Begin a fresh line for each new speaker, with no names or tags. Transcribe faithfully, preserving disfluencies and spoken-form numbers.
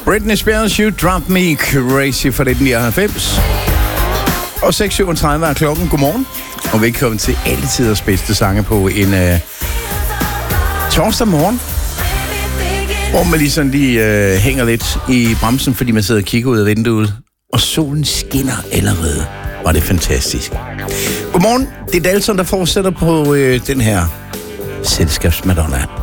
Britney Spears, You Drive Me Crazy fra nitten nioghalvfems. Og seks syvogtredive er klokken. Godmorgen. Og velkommen til alle tiders bedste sange på en uh, torsdag morgen. Hvor man lige sådan lige uh, hænger lidt i bremsen, fordi man sidder og kigger ud af vinduet. Og solen skinner allerede. Og det er fantastisk. Godmorgen. Det er Dalton, der fortsætter på uh, den her Selskabsmadonna.